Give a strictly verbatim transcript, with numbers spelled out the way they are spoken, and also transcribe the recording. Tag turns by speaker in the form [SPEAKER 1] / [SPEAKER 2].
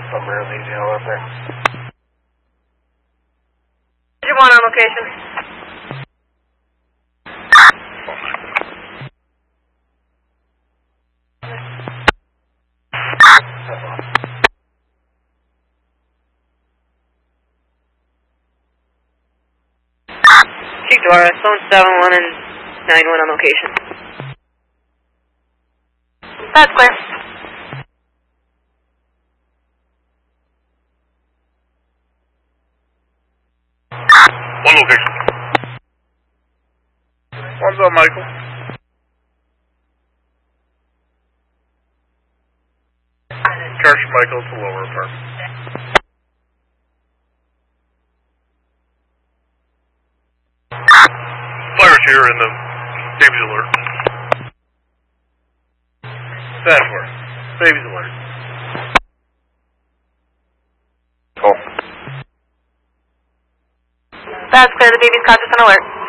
[SPEAKER 1] Somewhere in the jail up there.
[SPEAKER 2] You want on location? Chief Dora, phone seven one and nine one on location. That's clear.
[SPEAKER 3] One location. One's on Michael. Charge Michael to lower apartment. Flyers here in the baby's alert. Bad for baby's alert.
[SPEAKER 1] Cool.
[SPEAKER 2] That's clear. The baby's conscious and alert.